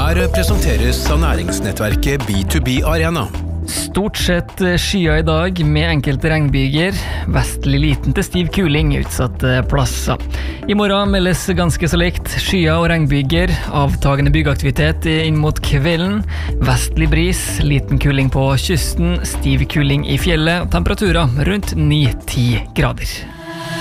Her presenteres av næringsnettverket B2B Arena. Stort sett skyer i dag med enkelte regnbyger, vestlig liten til stiv kuling utsatte plasser. I morgen meldes ganske så likt skyer og regnbyger, avtagende byggeaktivitet inn mot kvelden, vestlig bris, liten kuling på kysten, stiv kuling i fjellet, temperaturer rundt 9-10 grader.